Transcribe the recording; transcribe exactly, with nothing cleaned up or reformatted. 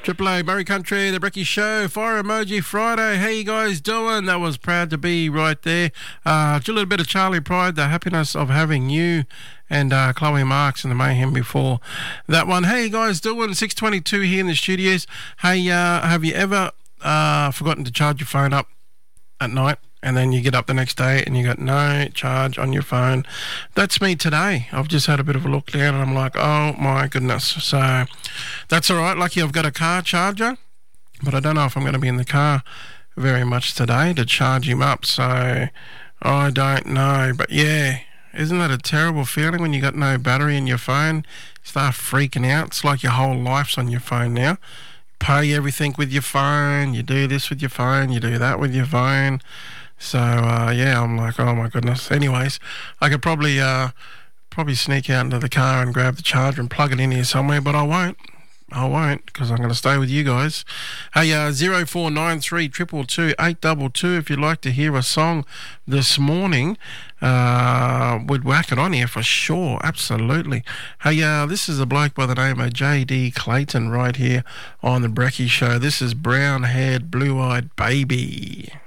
Triple A, Murray Country, The Brecky Show, Fire Emoji Friday. How you guys doing? That was Proud to Be right there. Uh, just a little bit of Charlie Pride, The Happiness of Having You, and uh, Chloe Marks and the Mayhem before that one. How you guys doing? six twenty-two here in the studios. Hey, uh, have you ever uh, forgotten to charge your phone up at night? And then you get up the next day and you got no charge on your phone. That's me today. I've just had a bit of a look down and I'm like, oh my goodness. So that's all right. Lucky I've got a car charger, but I don't know if I'm going to be in the car very much today to charge him up. So I don't know. But yeah, isn't that a terrible feeling when you got no battery in your phone? You start freaking out. It's like your whole life's on your phone now. Pay everything with your phone. You do this with your phone. You do that with your phone. So, uh, yeah, I'm like, oh, my goodness. Anyways, I could probably uh, probably sneak out into the car and grab the charger and plug it in here somewhere, but I won't. I won't, because I'm going to stay with you guys. Hey, uh, zero four nine three two two two eight two two, if you'd like to hear a song this morning, uh, we'd whack it on here for sure, absolutely. Hey, uh, this is a bloke by the name of J D Clayton right here on The Brecky Show. This is Brown-Haired, Blue-Eyed Baby.